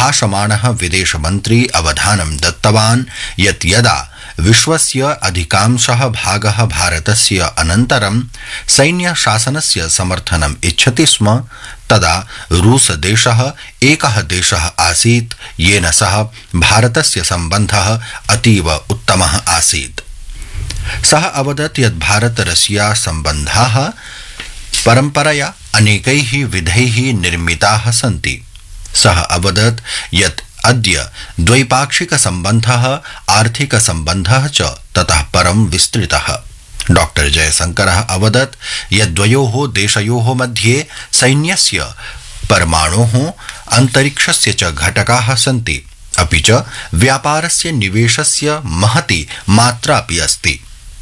भाषमाणः विदेशमन्त्री अवधानं दत्तवान् यत् यदा विश्वस्य अधिकांशः भागः भारतस्य अनन्तरं सैन्यशासनस्य समर्थनम् इच्छति स्म तदा रूसदेशः एकः देशः आसीत् येन सह भारतस्य सम्बन्धः अतीव उत्तमः आसीत्। सः अवदत् यत् भारत रशिया सम्बन्धाः परम्परया अनेकैः विधैः निर्मिताः सन्ति। सः अवदत् यत् अद्य द्वैपाक्षिकसम्बन्धः आर्थिकसम्बन्धः च ततः परं विस्तृतः। डॉक्टर जयशंकरः अवदत् यत् द्वयोः देशयोः मध्ये सैन्यस्य परमाणोः अन्तरिक्षस्य च घटकाः सन्ति अपि च व्यापारस्य निवेशस्य महती मात्रापि अस्ति।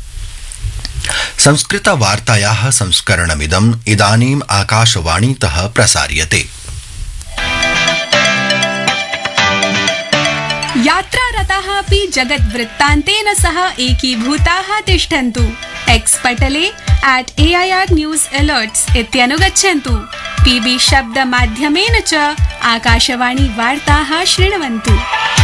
संस्कृतवार्तायाः संस्करणमिदम् इदानीम् आकाशवाणीतः प्रसार्यते। यात्रारताः अपि जगद्वृत्तान्तेन सह एकीभूताः तिष्ठन्तु। एक्स् पटले @AIR News Alerts इत्यनुगच्छन्तु। PB शब्दमाध्यमेन च आकाशवाणी वार्ताः शृण्वन्तु।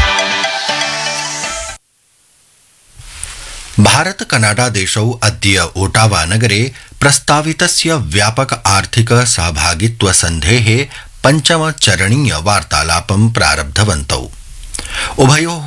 भारत कनाडा देशौ अद्य ओटावा नगरे प्रस्तावितस्य व्यापक आर्थिक सहभागित्व सन्धेः पञ्चमचरणीय वार्तालापं प्रारब्धवन्तौ। उभयोः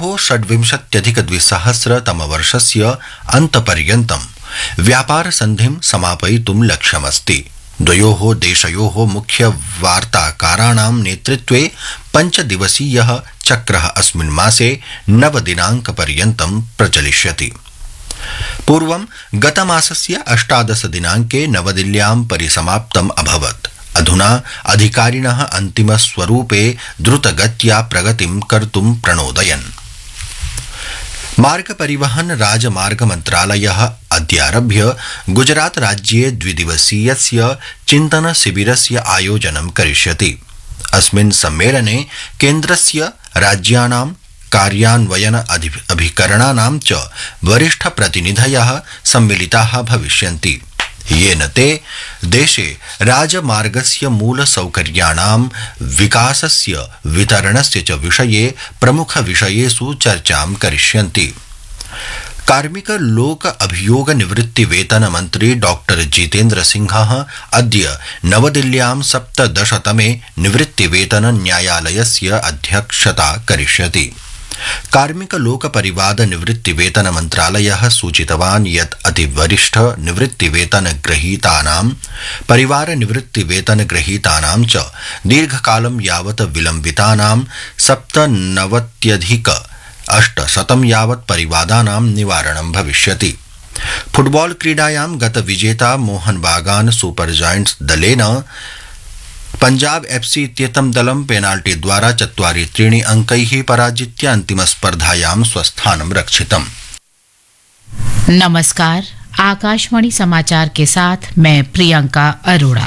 26-2000 अन्तपर्यन्तं व्यापारसन्धिं समापयितुं लक्ष्यमस्ति। द्वयोः देशयोः मुख्य वार्ताकाराणां नेतृत्वे 5 दिवसीयः चक्रः अस्मिन् मासे 9 दिनाङ्कपर्यन्तं प्रचलिष्यति। पूर्वं गतमासस्य 18 दिनाङ्के नवदिल्ल्यां परिसमाप्तम् अभवत्। अधुना अधिकारिणः अन्तिमस्वरूपे द्रुतगत्या प्रगतिं कर्तुं प्रणोदयन्। मार्ग परिवहन राजमार्ग मन्त्रालयः अद्यारभ्य गुजरात राज्ये 2 दिवसीयस्य चिन्तन शिबिरस्य आयोजनं करिष्यति। अस्मिन् सम्मेलने केन्द्रस्य राज्यानां कार्यान्वयन अभिकरणानां च वरिष्ठप्रतिनिधयः सम्मिलिताः भविष्यन्ति, येन ते देशे राजमार्गस्य मूलसौकर्याणां विकासस्य वितरणस्य च विषये प्रमुखविषयेषु चर्चां करिष्यन्ति। कार्मिक लोक अभियोग निवृत्ति वेतन मंत्री डॉक्टर जितेन्द्र सिंहः अद्य नवदिल्ल्यां 17तमे निवृत्ति वेतन न्यायालयस्य अध्यक्षता करिष्यति। कार्मिक लोक परिवाद निवृत्ति वेतन मन्त्रालयः सूचितवान् यत् अतिवरिष्ठ निवृत्ति वेतन ग्रहीतानां परिवार निवृत्ति वेतन ग्रहीतानां च दीर्घकालं यावत् विलम्बितानां 97,800 यावत् परिवादानां निवारणं भविष्यति। फुटबॉल क्रीडायां गत विजेता मोहन बागान सुपर जायंट्स दलेन पंजाब FC इत्येतं दलं पेनाल्टी द्वारा 4-3 अंकैः पराजित्य अन्तिमस्पर्धायां स्वस्थानं रक्षितम्। नमस्कार, आकाशवाणी समाचार के साथ मैं प्रियंका अरोड़ा।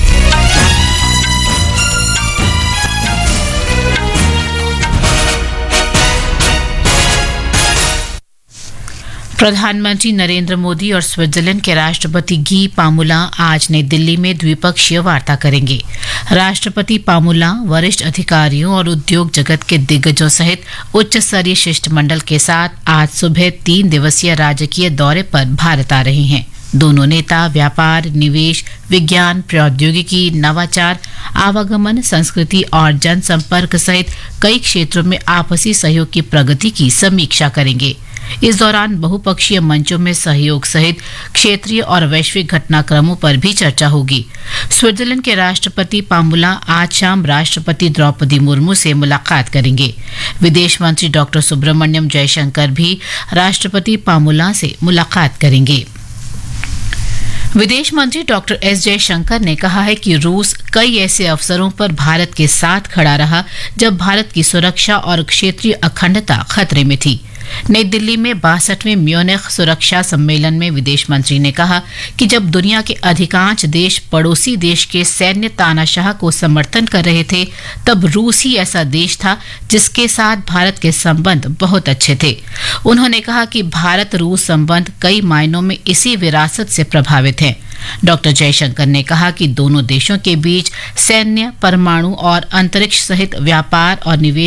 प्रधानमंत्री नरेंद्र मोदी और स्विट्जरलैंड के राष्ट्रपति गी पामुला आज नई दिल्ली में द्विपक्षीय वार्ता करेंगे। राष्ट्रपति पामुला वरिष्ठ अधिकारियों और उद्योग जगत के दिग्गजों सहित उच्च स्तरीय शिष्टमंडल के साथ आज सुबह 3 दिवसीय राजकीय दौरे पर भारत आ रहे हैं। दोनों नेता व्यापार, निवेश, विज्ञान, प्रौद्योगिकी, नवाचार, आवागमन, संस्कृति और जनसंपर्क सहित कई क्षेत्रों में आपसी सहयोग की प्रगति की समीक्षा करेंगे। इस दौरान बहुपक्षीय मंचों में सहयोग सहित क्षेत्रीय और वैश्विक घटनाक्रमों पर भी चर्चा होगी। स्विट्जरलैंड के राष्ट्रपति पामुला आज शाम राष्ट्रपति द्रौपदी मुर्मू से मुलाकात करेंगे। विदेश मंत्री डॉक्टर सुब्रमण्यम जयशंकर भी राष्ट्रपति पामुला से मुलाकात करेंगे। विदेश मंत्री डॉक्टर एस जयशंकर ने कहा है कि रूस कई ऐसे अवसरों पर भारत के साथ खड़ा रहा जब भारत की सुरक्षा और क्षेत्रीय अखंडता खतरे में थी। नई दिल्ली में 62वें म्यूनिख सुरक्षा सम्मेलन में विदेश मंत्री ने कहा कि जब दुनिया के अधिकांश देश पड़ोसी देश के सैन्य तानाशाह को समर्थन कर रहे थे, तब रूस ही ऐसा देश था जिसके साथ भारत के संबंध बहुत अच्छे थे। उन्होंने कहा कि भारत रूस संबंध कई मायनों में इसी विरासत से प्रभावित हैं। डॉक्टर जयशंकर ने कहा कि दोनों देशों के बीच सैन्य, परमाणु और अंतरिक्ष सहित व्यापार और निवेश